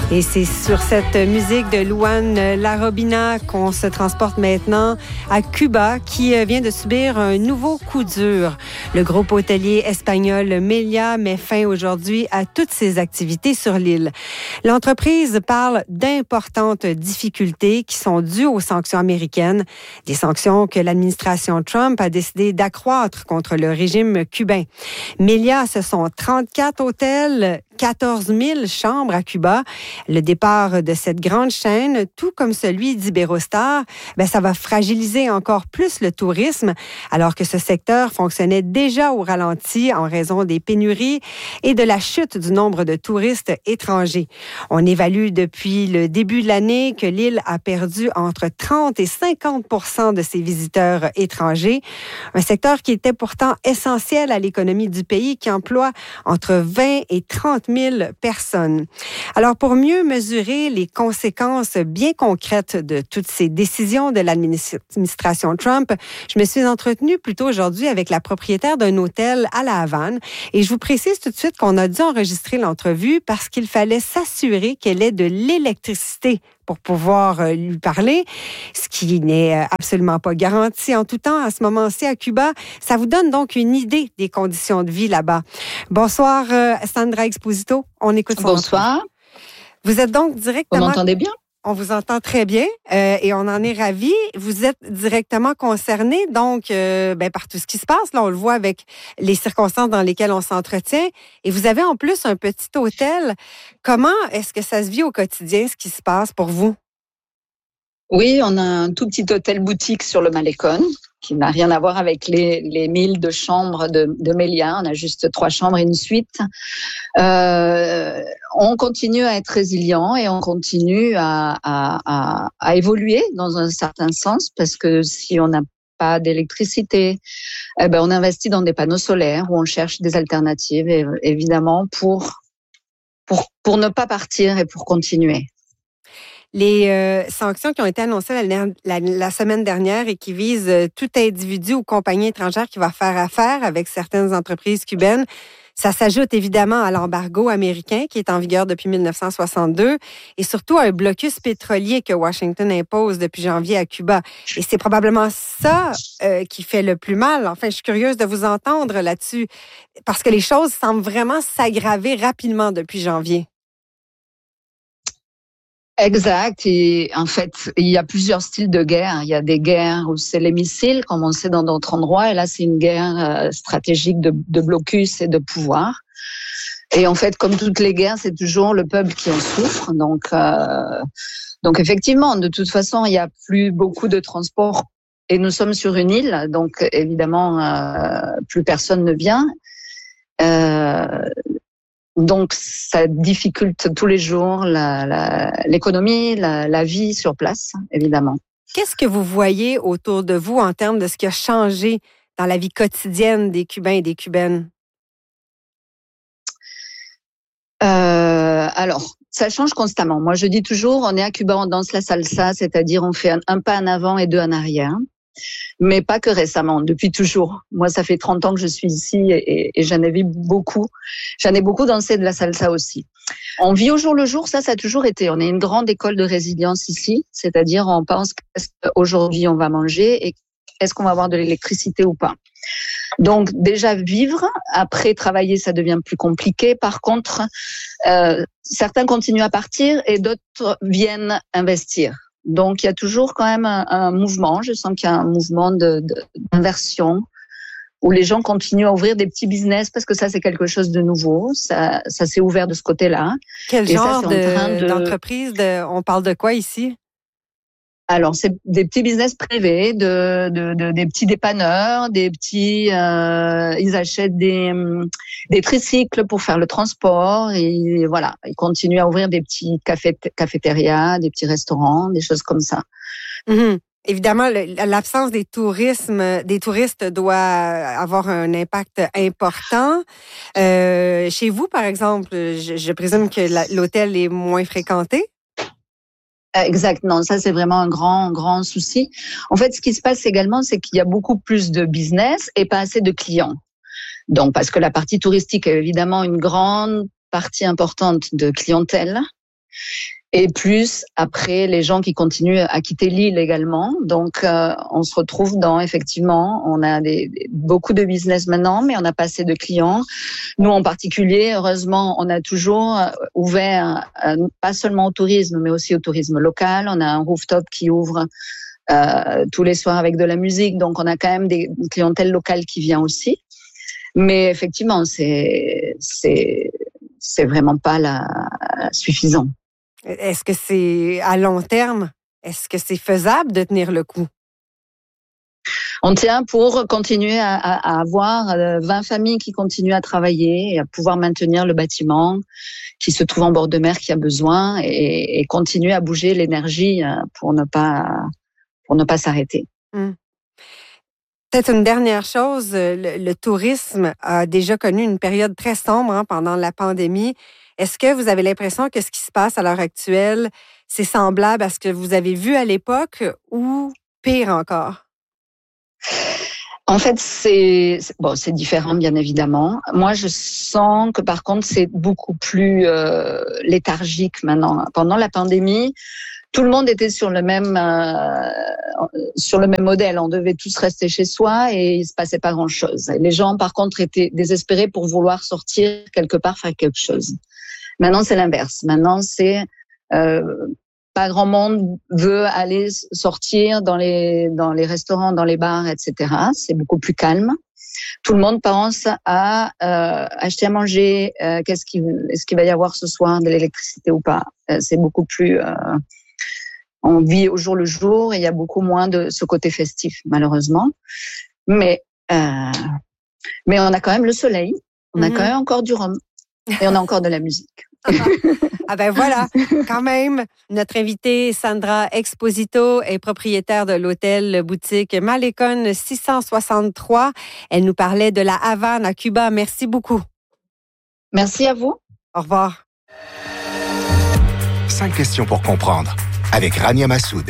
Et c'est sur cette musique de Luan Larobina qu'on se transporte maintenant à Cuba, qui vient de subir un nouveau coup dur. Le groupe hôtelier espagnol Meliá met fin aujourd'hui à toutes ses activités sur l'île. L'entreprise parle d'importantes difficultés qui sont dues aux sanctions américaines, des sanctions que l'administration Trump a décidé d'accroître contre le régime cubain. Meliá, ce sont 34 hôtels, 14 000 chambres à Cuba. Le départ de cette grande chaîne, tout comme celui d'Iberostar, ça va fragiliser encore plus le tourisme, alors que ce secteur fonctionnait déjà au ralenti en raison des pénuries et de la chute du nombre de touristes étrangers. On évalue depuis le début de l'année que l'île a perdu entre 30 et 50 % de ses visiteurs étrangers, un secteur qui était pourtant essentiel à l'économie du pays, qui emploie entre 20 et 30 000 personnes. Alors, pour mieux mesurer les conséquences bien concrètes de toutes ces décisions de l'administration Trump, je me suis entretenue plus tôt aujourd'hui avec la propriétaire d'un hôtel à la Havane. Et je vous précise tout de suite qu'on a dû enregistrer l'entrevue parce qu'il fallait s'assurer qu'elle ait de l'électricité pour pouvoir lui parler, ce qui n'est absolument pas garanti en tout temps à ce moment-ci à Cuba. Ça vous donne donc une idée des conditions de vie là-bas. Bonsoir, Sandra Exposito. On écoute ça. Bonsoir. Vous êtes donc directement... Vous m'entendez bien? On vous entend très bien et on en est ravis. Vous êtes directement concerné donc par tout ce qui se passe. Là, on le voit avec les circonstances dans lesquelles on s'entretient. Et vous avez en plus un petit hôtel. Comment est-ce que ça se vit au quotidien, ce qui se passe pour vous? Oui, on a un tout petit hôtel boutique sur le Malecón qui n'a rien à voir avec les 1000 de chambres de Meliá. On a juste 3 chambres et une suite. On continue à être résilient et on continue à évoluer dans un certain sens, parce que si on n'a pas d'électricité, on investit dans des panneaux solaires où on cherche des alternatives, évidemment, pour ne pas partir et pour continuer. Les sanctions qui ont été annoncées la semaine dernière et qui visent tout individu ou compagnie étrangère qui va faire affaire avec certaines entreprises cubaines, ça s'ajoute évidemment à l'embargo américain qui est en vigueur depuis 1962 et surtout à un blocus pétrolier que Washington impose depuis janvier à Cuba. Et c'est probablement ça qui fait le plus mal. Enfin, je suis curieuse de vous entendre là-dessus parce que les choses semblent vraiment s'aggraver rapidement depuis janvier. Exact. Et en fait, il y a plusieurs styles de guerre. Il y a des guerres où c'est les missiles, comme on sait dans d'autres endroits. Et là, c'est une guerre stratégique de blocus et de pouvoir. Et en fait, comme toutes les guerres, c'est toujours le peuple qui en souffre. Donc effectivement, de toute façon, il n'y a plus beaucoup de transport. Et nous sommes sur une île. Donc, évidemment, plus personne ne vient. Donc, ça difficulte tous les jours l'économie, la vie sur place, évidemment. Qu'est-ce que vous voyez autour de vous en termes de ce qui a changé dans la vie quotidienne des Cubains et des Cubaines? Alors, ça change constamment. Moi, je dis toujours, on est à Cuba, on danse la salsa, c'est-à-dire on fait un pas en avant et 2 en arrière. Mais pas que récemment, depuis toujours. Moi, ça fait 30 ans que je suis ici et j'en ai vu beaucoup. J'en ai beaucoup dansé de la salsa aussi. On vit au jour le jour, ça a toujours été. On est une grande école de résilience ici, c'est-à-dire on pense qu'aujourd'hui on va manger et est-ce qu'on va avoir de l'électricité ou pas. Donc déjà vivre, après travailler, ça devient plus compliqué. Par contre, certains continuent à partir et d'autres viennent investir. Donc, il y a toujours quand même un mouvement. Je sens qu'il y a un mouvement d'inversion où les gens continuent à ouvrir des petits business parce que ça, c'est quelque chose de nouveau. Ça s'est ouvert de ce côté-là. Quel genre d'entreprise? On parle de quoi ici? Alors, c'est des petits business privés, des petits dépanneurs, des petits, ils achètent des tricycles pour faire le transport et voilà, ils continuent à ouvrir des petits cafétérias, des petits restaurants, des choses comme ça. Mm-hmm. Évidemment, l'absence des touristes doit avoir un impact important. Chez vous, par exemple, je présume que l'hôtel est moins fréquenté? Exact, non, ça c'est vraiment un grand souci. En fait, ce qui se passe également, c'est qu'il y a beaucoup plus de business et pas assez de clients. Donc, parce que la partie touristique est évidemment une grande partie importante de clientèle. Et plus après les gens qui continuent à quitter l'île également. Donc on se retrouve effectivement, on a beaucoup de business maintenant, mais on n'a pas assez de clients. Nous en particulier, heureusement, on a toujours ouvert pas seulement au tourisme, mais aussi au tourisme local. On a un rooftop qui ouvre tous les soirs avec de la musique, donc on a quand même des clientèles locales qui vient aussi. Mais effectivement, c'est vraiment pas suffisant. Est-ce que c'est à long terme? Est-ce que c'est faisable de tenir le coup? On tient pour continuer à avoir 20 familles qui continuent à travailler et à pouvoir maintenir le bâtiment qui se trouve en bord de mer qui a besoin et continuer à bouger l'énergie pour ne pas s'arrêter. Peut-être une dernière chose, le tourisme a déjà connu une période très sombre pendant la pandémie. Est-ce que vous avez l'impression que ce qui se passe à l'heure actuelle, c'est semblable à ce que vous avez vu à l'époque ou pire encore? En fait, c'est différent, bien évidemment. Moi, je sens que par contre, c'est beaucoup plus léthargique maintenant. Pendant la pandémie, tout le monde était sur le même modèle. On devait tous rester chez soi et il se passait pas grand-chose. Et les gens, par contre, étaient désespérés pour vouloir sortir quelque part, faire quelque chose. Maintenant, c'est l'inverse. Maintenant, c'est pas grand monde veut aller sortir dans les restaurants, dans les bars, etc. C'est beaucoup plus calme. Tout le monde pense à acheter à manger. Est-ce qu'il va y avoir ce soir de l'électricité ou pas? C'est beaucoup plus. On vit au jour le jour et il y a beaucoup moins de ce côté festif, malheureusement. Mais on a quand même le soleil. On a quand même encore du rhum et on a encore de la musique. Ah ben voilà, quand même, notre invitée Sandra Exposito est propriétaire de l'hôtel boutique Malecón 663. Elle nous parlait de la Havane à Cuba. Merci beaucoup. Merci à vous. Au revoir. 5 questions pour comprendre avec Rania Massoud.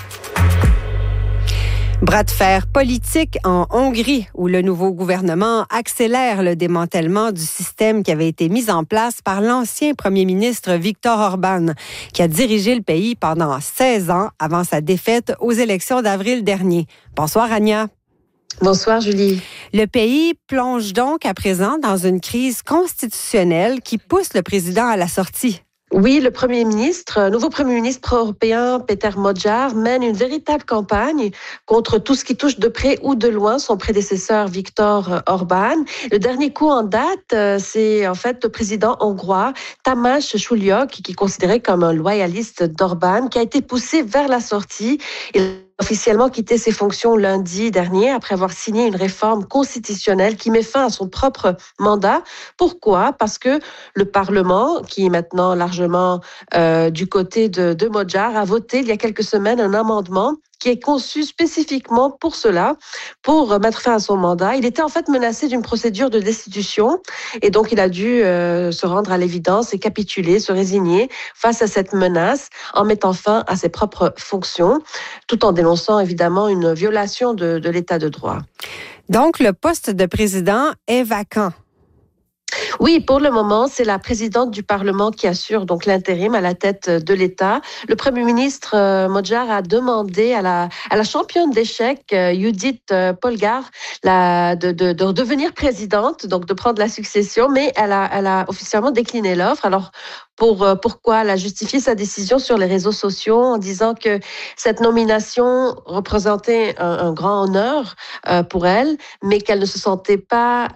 Bras de fer politique en Hongrie, où le nouveau gouvernement accélère le démantèlement du système qui avait été mis en place par l'ancien premier ministre Viktor Orbán, qui a dirigé le pays pendant 16 ans avant sa défaite aux élections d'avril dernier. Bonsoir, Rania. Bonsoir, Julie. Le pays plonge donc à présent dans une crise constitutionnelle qui pousse le président à la sortie. Oui, le nouveau Premier ministre pro-européen, Péter Magyar, mène une véritable campagne contre tout ce qui touche de près ou de loin son prédécesseur Viktor Orbán. Le dernier coup en date, c'est en fait le président hongrois Tamás Sulyok, qui est considéré comme un loyaliste d'Orbán, qui a été poussé vers la sortie. Il a officiellement quitté ses fonctions lundi dernier après avoir signé une réforme constitutionnelle qui met fin à son propre mandat. Pourquoi? Parce que le Parlement, qui est maintenant largement du côté de Magyar, a voté il y a quelques semaines un amendement qui est conçu spécifiquement pour cela, pour mettre fin à son mandat. Il était en fait menacé d'une procédure de destitution et donc il a dû se rendre à l'évidence et capituler, se résigner face à cette menace en mettant fin à ses propres fonctions, tout en dénonçant évidemment une violation de l'état de droit. Donc, le poste de président est vacant. Oui, pour le moment, c'est la présidente du Parlement qui assure donc l'intérim à la tête de l'État. Le Premier ministre Magyar a demandé à la championne d'échecs Judith Polgár de devenir présidente, donc de prendre la succession, mais elle a officiellement décliné l'offre. Alors pourquoi elle a justifié sa décision sur les réseaux sociaux en disant que cette nomination représentait un grand honneur pour elle, mais qu'elle ne se sentait pas,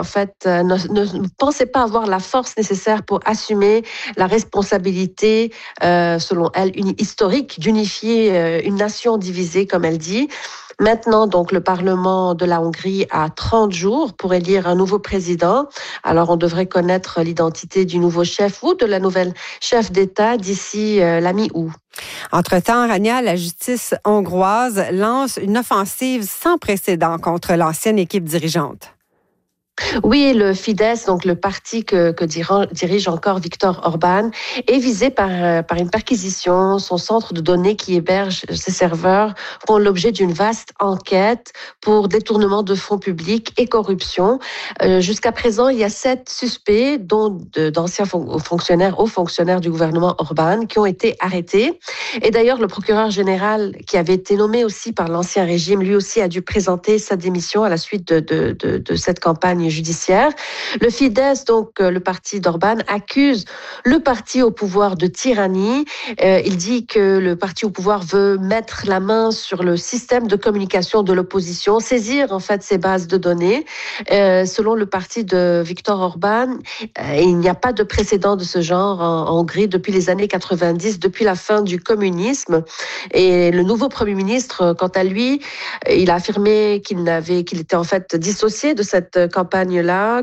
ne pensait pas avoir la force nécessaire pour assumer la responsabilité, selon elle, historique d'unifier une nation divisée, comme elle dit. Maintenant, donc, le Parlement de la Hongrie a 30 jours pour élire un nouveau président. Alors, on devrait connaître l'identité du nouveau chef ou de la nouvelle chef d'État d'ici la mi-août. Entre-temps, Rania, la justice hongroise lance une offensive sans précédent contre l'ancienne équipe dirigeante. Oui, le Fidesz, donc le parti que dirige encore Viktor Orban, est visé par une perquisition. Son centre de données qui héberge ses serveurs font l'objet d'une vaste enquête pour détournement de fonds publics et corruption. Jusqu'à présent, il y a 7 suspects, dont d'anciens hauts fonctionnaires du gouvernement Orban, qui ont été arrêtés. Et d'ailleurs, le procureur général, qui avait été nommé aussi par l'ancien régime, lui aussi a dû présenter sa démission à la suite de cette campagne judiciaire. Le Fidesz, donc le parti d'Orban, accuse le parti au pouvoir de tyrannie. Il dit que le parti au pouvoir veut mettre la main sur le système de communication de l'opposition, saisir en fait ses bases de données. Selon le parti de Viktor Orban, il n'y a pas de précédent de ce genre en Hongrie depuis les années 90, depuis la fin du communisme. Et le nouveau Premier ministre, quant à lui, il a affirmé qu'il était en fait dissocié de cette campagne-là,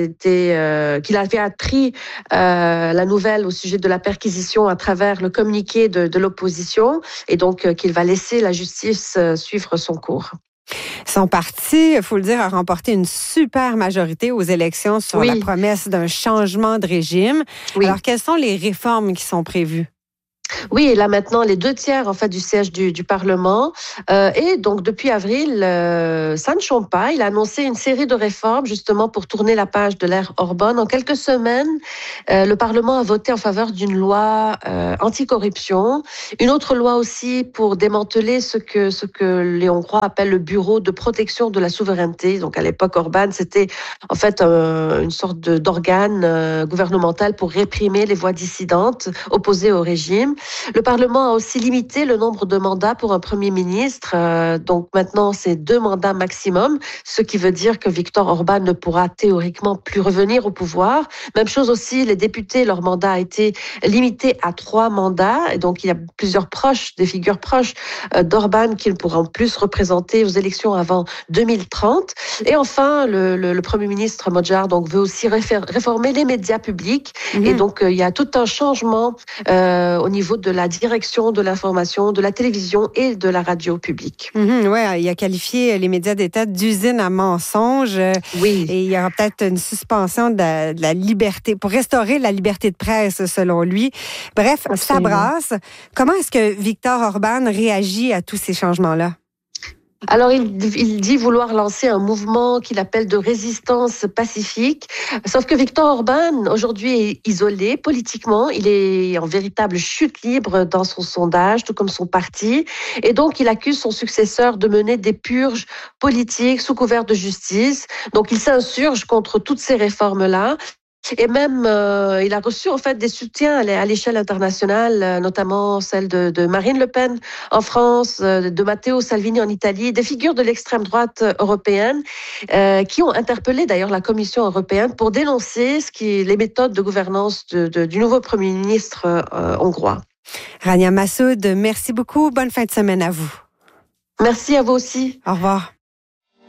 qu'il avait appris la nouvelle au sujet de la perquisition à travers le communiqué de l'opposition, et donc qu'il va laisser la justice suivre son cours. Son parti, il faut le dire, a remporté une super majorité aux élections sur la promesse d'un changement de régime. Oui. Alors, quelles sont les réformes qui sont prévues? Oui, et là maintenant, les 2/3 en fait du siège du Parlement. Et donc depuis avril, ça ne change pas. Il a annoncé une série de réformes justement pour tourner la page de l'ère Orban. En quelques semaines, le Parlement a voté en faveur d'une loi anticorruption, une autre loi aussi pour démanteler ce que les Hongrois appellent le Bureau de protection de la souveraineté. Donc à l'époque, Orban, c'était en fait une sorte d'organe gouvernemental pour réprimer les voix dissidentes opposées au régime. Le Parlement a aussi limité le nombre de mandats pour un Premier ministre. Donc maintenant, c'est 2 mandats maximum, ce qui veut dire que Viktor Orban ne pourra théoriquement plus revenir au pouvoir. Même chose aussi, les députés, leur mandat a été limité à 3 mandats. Et donc, il y a plusieurs des figures proches d'Orban qui ne pourront plus se représenter aux élections avant 2030. Et enfin, le Premier ministre Magyar donc, veut aussi réformer les médias publics. Et donc, il y a tout un changement au niveau de la direction de l'information, de la télévision et de la radio publique. Oui, il a qualifié les médias d'État d'usine à mensonges. Oui. Et il y aura peut-être une suspension de la liberté, pour restaurer la liberté de presse, selon lui. Bref, absolument. Ça brasse. Comment est-ce que Viktor Orban réagit à tous ces changements-là? Alors, il dit vouloir lancer un mouvement qu'il appelle de résistance pacifique. Sauf que Viktor Orban, aujourd'hui, est isolé politiquement. Il est en véritable chute libre dans son sondage, tout comme son parti. Et donc, il accuse son successeur de mener des purges politiques sous couvert de justice. Donc, il s'insurge contre toutes ces réformes-là. Et même, il a reçu en fait des soutiens à l'échelle internationale, notamment celle de Marine Le Pen en France, de Matteo Salvini en Italie, des figures de l'extrême droite européenne qui ont interpellé d'ailleurs la Commission européenne pour dénoncer les méthodes de gouvernance du nouveau Premier ministre hongrois. Rania Massoud, merci beaucoup. Bonne fin de semaine à vous. Merci à vous aussi. Au revoir.